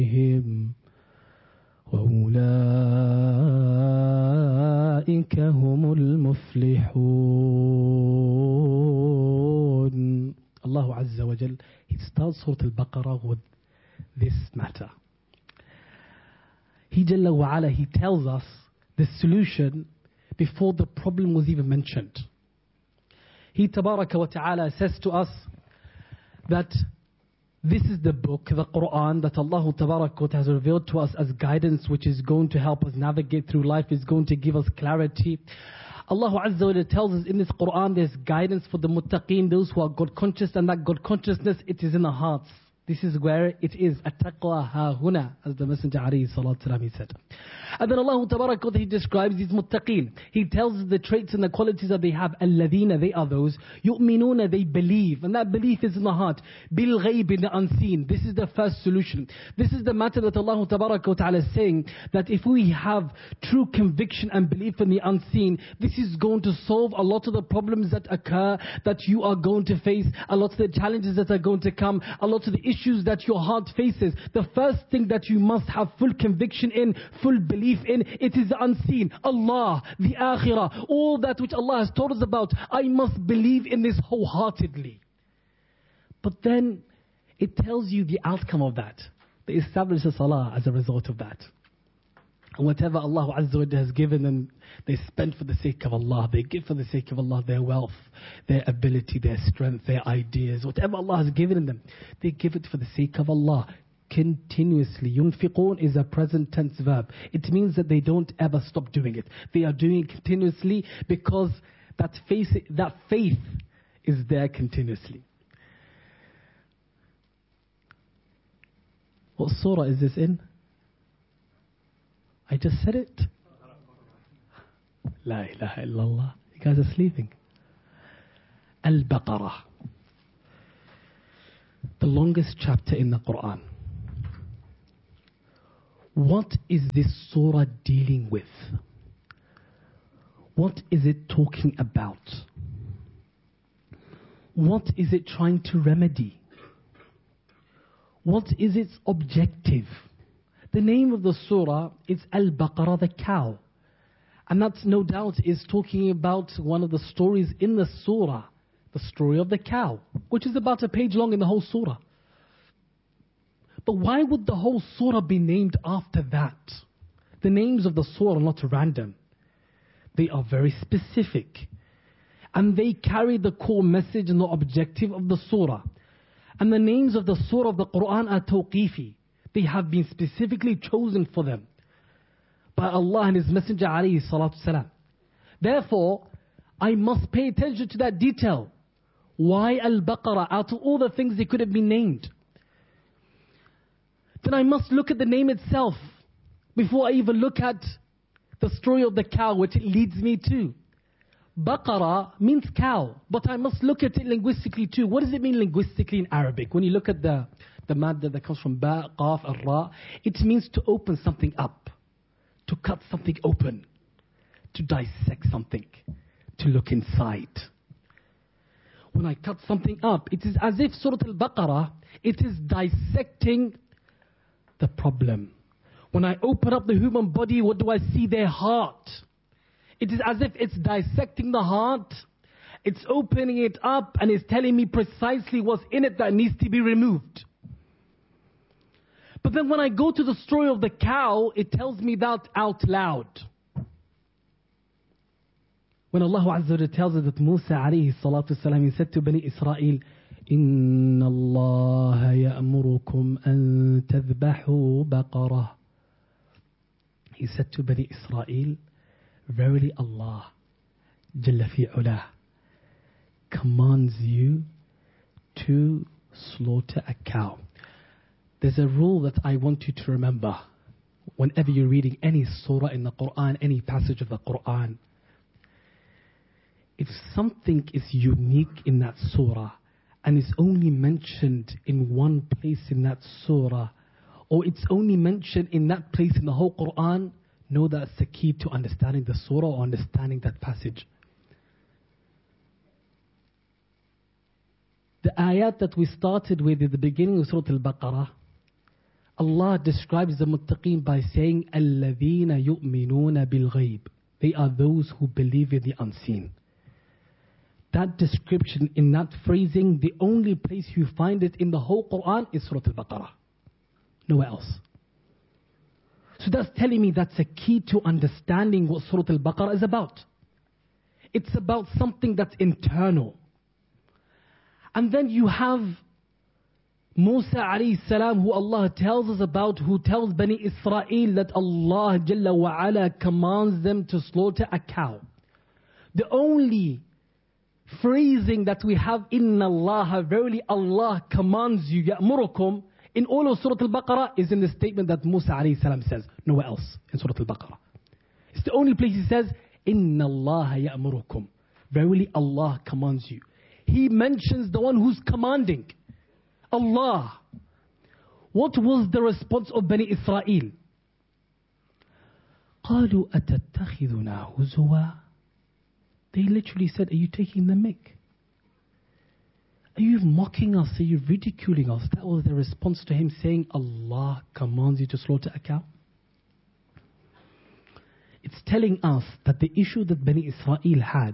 بهم وأولئك هم المفلحون. Allah Azza wa Jal, He starts Surah Al-Baqarah with this matter. He Jalla wa Ala, He tells us the solution before the problem was even mentioned. He Tabaraka wa Ta'ala says to us that this is the book, the Quran, that Allah Tabaraka wa Ta'ala has revealed to us as guidance, which is going to help us navigate through life, is going to give us clarity. Allah Azza wa Jalla tells us in this Quran there's guidance for the muttaqeen, those who are God conscious, and that God consciousness, it is in the hearts. This is where it is. At-taqwa ha-huna, as the Messenger alayhi salatu salam, he said. And then Allah Tabaraka wa Ta'ala, He describes these muttaqeen. He tells us the traits and the qualities that they have. Alladhina, they are those. Yu'minuna, they believe. And that belief is in the heart. Bil ghayb, in the unseen. This is the first solution. This is the matter that Allah Tabaraka wa Ta'ala is saying, that if we have true conviction and belief in the unseen, this is going to solve a lot of the problems that occur, that you are going to face, a lot of the challenges that are going to come, a lot of the issues that your heart faces. The first thing that you must have full conviction in, full belief in, it is the unseen. Allah, the Akhirah, all that which Allah has told us about, I must believe in this wholeheartedly. But then it tells you the outcome of that. They establish a salah as a result of that. And whatever Allah Azza wa Jalla has given them, they spend for the sake of Allah. They give for the sake of Allah their wealth, their ability, their strength, their ideas. Whatever Allah has given them, they give it for the sake of Allah. Continuously. Yunfiqun is a present tense verb. It means that they don't ever stop doing it. They are doing it continuously because that faith is there continuously. What surah is this in? I just said it. La ilaha illallah. You guys are sleeping. Al-Baqarah. The longest chapter in the Quran. What is this surah dealing with? What is it talking about? What is it trying to remedy? What is its objective? The name of the surah is Al-Baqarah, the cow. And that no doubt is talking about one of the stories in the surah, the story of the cow, which is about a page long in the whole surah. But why would the whole surah be named after that? The names of the surah are not random. They are very specific. And they carry the core message and the objective of the surah. And the names of the surah of the Quran are tawqifi. They have been specifically chosen for them by Allah and His Messenger alayhi salatu salam. Therefore, I must pay attention to that detail. Why Al-Baqarah? Out of all the things they could have been named. Then I must look at the name itself before I even look at the story of the cow, which it leads me to. Baqarah means cow, but I must look at it linguistically too. What does it mean linguistically in Arabic? When you look at the madda that comes from ba, qaf, and ra, it means to open something up, to cut something open, to dissect something, to look inside. When I cut something up, it is as if Surah Al-Baqarah, it is dissecting the problem. When I open up the human body, what do I see? Their heart. It is as if it's dissecting the heart. It's opening it up and it's telling me precisely what's in it that needs to be removed. But then when I go to the story of the cow, it tells me that out loud. When Allah Azza wa Jalla tells us that Musa alayhi salatu salam, he said to Bani Israel, إِنَّ اللَّهَ يَأْمُرُكُمْ أَن تَذْبَحُوا بَقَرَةً. He said to Bani Israel, verily Allah Jalla fi'ulah commands you to slaughter a cow. There's a rule that I want you to remember whenever you're reading any surah in the Quran, any passage of the Quran. If something is unique in that surah and is only mentioned in one place in that surah, or it's only mentioned in that place in the whole Quran, know that's the key to understanding the surah or understanding that passage. The ayat that we started with at the beginning of Surah Al-Baqarah, Allah describes the muttaqeen by saying, الَّذِينَ يُؤْمِنُونَ بِالْغَيْبِ. They are those who believe in the unseen. That description, in that phrasing, the only place you find it in the whole Quran is Surah Al-Baqarah. Nowhere else. So that's telling me that's a key to understanding what Surah Al-Baqarah is about. It's about something that's internal. And then you have Musa alayhi salam, who Allah tells us about, who tells Bani Israel that Allah Jalla wa Ala commands them to slaughter a cow. The only phrasing that we have, Inna Allah, verily Allah commands you, Ya'murukum, in all of Surah Al-Baqarah is in the statement that Musa alayhi salam says. Nowhere else in Surah Al-Baqarah. It's the only place he says, Inna Allah ya'murukum. Verily Allah commands you. He mentions the one who's commanding. Allah. What was the response of Bani Israel? قالوا أتتخذنا هزوا. They literally said, are you taking the mick? Are you mocking us? Are you ridiculing us? That was the response to him saying, Allah commands you to slaughter a cow. It's telling us that the issue that Bani Israel had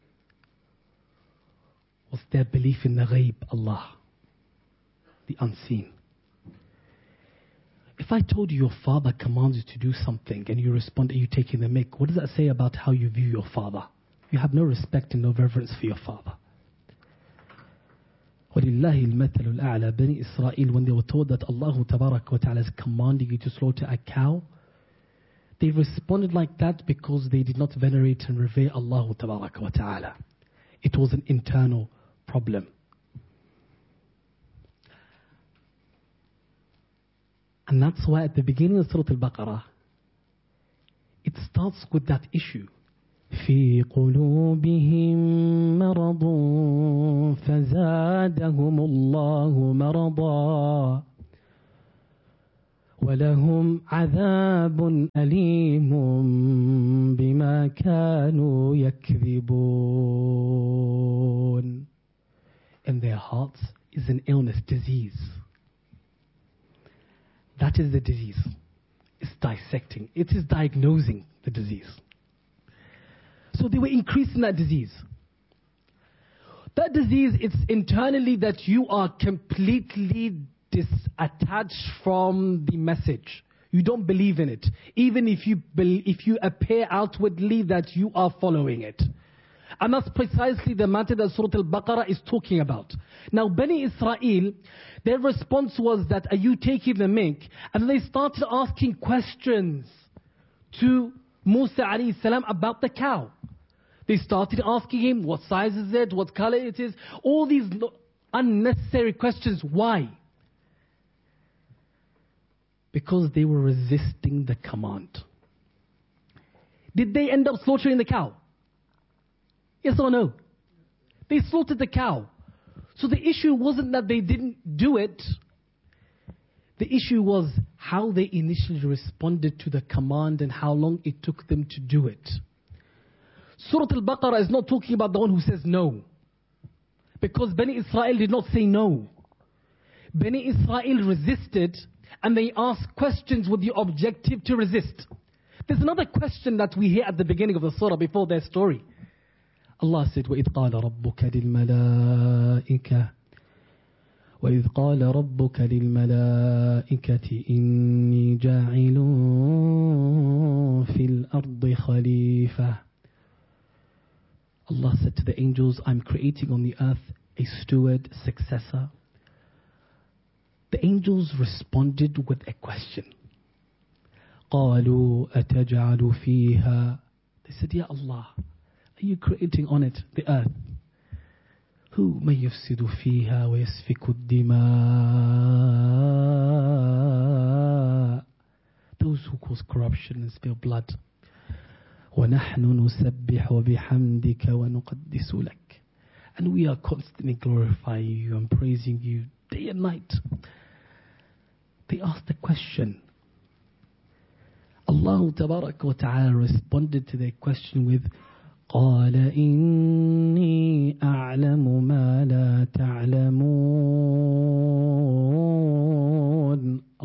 was their belief in the ghaib, Allah, the unseen. If I told you your father commands you to do something and you respond, are you taking the mick? What does that say about how you view your father? You have no respect and no reverence for your father. وَلِلَّهِ الْمَثَلُ الْأَعْلَى. Bani Israel, when they were told that Allah Tabarak wa Ta'ala is commanding you to slaughter a cow, they responded like that because they did not venerate and revere Allah Tabarak wa Ta'ala. It was an internal problem. And that's why at the beginning of Surah Al-Baqarah, it starts with that issue. في قلوبهم مرض فزادهم الله مرضا ولهم عذاب أليم بما كانوا يكذبون. In their hearts is an illness, disease. That is the disease. It's dissecting. It is diagnosing the disease. So they were increasing that disease. That disease, it's internally that you are completely disattached from the message. You don't believe in it. Even if you appear outwardly that you are following it. And that's precisely the matter that Surah Al-Baqarah is talking about. Now, Bani Israel, their response was that, are you taking the mick? And they started asking questions to Musa alayhi salam about the cow. They started asking him, what size is it? What color it is? All these unnecessary questions. Why? Because they were resisting the command. Did they end up slaughtering the cow? Yes or no? They slaughtered the cow. So the issue wasn't that they didn't do it. The issue was how they initially responded to the command and how long it took them to do it. Surah Al-Baqarah is not talking about the one who says no. Because Bani Israel did not say no. Bani Israel resisted and they asked questions with the objective to resist. There's another question that we hear at the beginning of the surah before their story. Allah said, وَإِذْ قَالَ رَبُّكَ لِلْمَلَائِكَةِ وَإِذْ قَالَ رَبُّكَ لِلْمَلَائِكَةِ إِنِّي جَاعِلٌ فِي الْأَرْضِ خَلِيفَةً. Allah said to the angels, I'm creating on the earth a steward, successor. The angels responded with a question. قَالُوا أَتَجْعَلُ فِيهَا. They said, Ya Allah, are you creating on it, the earth? Who may يفسد فيها ويسفك الدماء? Those who cause corruption and spill blood. وَنَحْنُ نُسَبِّحُ بِحَمْدِكَ وَنُقَدِّسُ لَكَ. And we are constantly glorifying you and praising you day and night. They asked the question. Allah Tabarak wa Ta'ala responded to their question with قال إني أعلم ما لا تعلمون.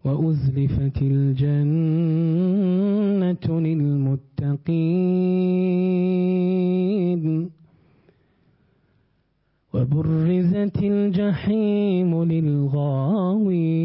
وأزلفت الجنة للمتقين وبرزت الجحيم للغاوين